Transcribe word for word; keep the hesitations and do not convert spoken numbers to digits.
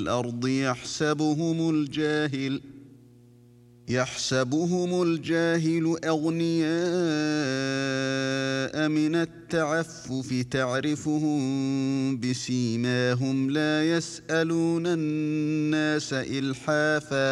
الأرض يحسبهم الجاهل يحسبهم الجاهل أغنياء من التعفف تعرفهم بسيماهم لا يسألون الناس إلحافا